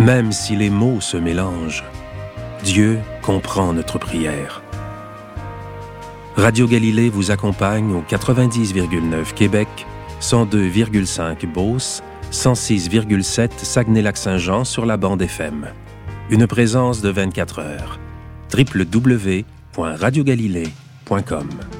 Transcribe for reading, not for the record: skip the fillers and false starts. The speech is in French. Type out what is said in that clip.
Même si les mots se mélangent, Dieu comprend notre prière. Radio Galilée vous accompagne au 90,9 Québec, 102,5 Beauce, 106,7 Saguenay-Lac-Saint-Jean sur la bande FM. Une présence de 24 heures. www.radiogalilée.com